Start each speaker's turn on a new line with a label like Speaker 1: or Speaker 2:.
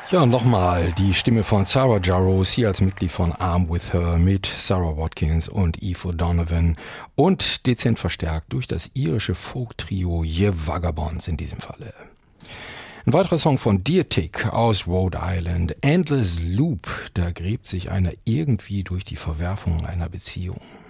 Speaker 1: Ja, nochmal die Stimme von Sarah Jarosz, hier als Mitglied von Arm With Her mit Sarah Watkins und Eve O'Donovan und dezent verstärkt durch das irische Folk-Trio Ye Vagabonds in diesem Falle. Ein weiterer Song von Deer Tick aus Rhode Island, Endless Loop, da gräbt sich einer irgendwie durch die Verwerfung einer Beziehung.